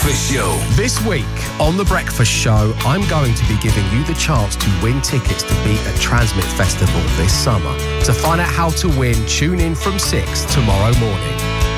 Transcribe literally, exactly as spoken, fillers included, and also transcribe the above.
Breakfast Show. This week on The Breakfast Show, I'm going to be giving you the chance to win tickets to be at Transmit Festival this summer. To find out how to win, tune in from six tomorrow morning.